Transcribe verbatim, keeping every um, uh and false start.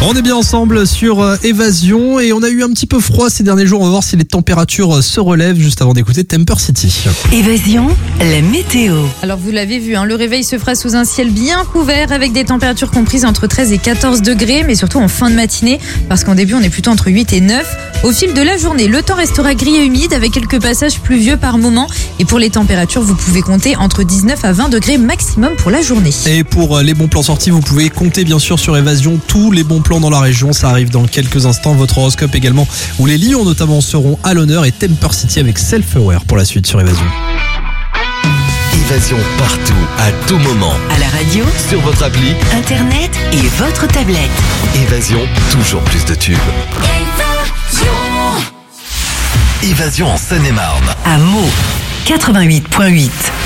On est bien ensemble sur Évasion et on a eu un petit peu froid ces derniers jours. On va voir si les températures se relèvent juste avant d'écouter Temper City. Évasion, la météo. Alors vous l'avez vu, hein, le réveil se fera sous un ciel bien couvert avec des températures comprises entre treize et quatorze degrés, mais surtout en fin de matinée parce qu'en début on est plutôt entre huit et neuf. Au fil de la journée, le temps restera gris et humide avec quelques passages pluvieux par moment. Et pour les températures, vous pouvez compter entre dix-neuf à vingt degrés maximum pour la journée. Et pour les bons plans sortis, vous pouvez compter bien sûr sur Évasion tous les bons plans dans la région. Ça arrive dans quelques instants. Votre horoscope également, où les lions notamment seront à l'honneur, et Temper City avec Self-Aware pour la suite sur Évasion. Évasion partout, à tout moment. À la radio, Sur votre appli, internet et votre tablette. Évasion, toujours plus de tubes. Évasion en Seine-et-Marne. À Meaux, quatre-vingt-huit virgule huit.